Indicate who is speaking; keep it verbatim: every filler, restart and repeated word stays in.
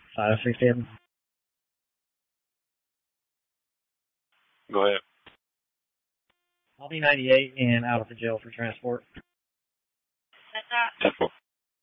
Speaker 1: five oh six seven.
Speaker 2: Go ahead.
Speaker 1: I'll be ninety-eight and out of the jail for transport.
Speaker 2: ten four.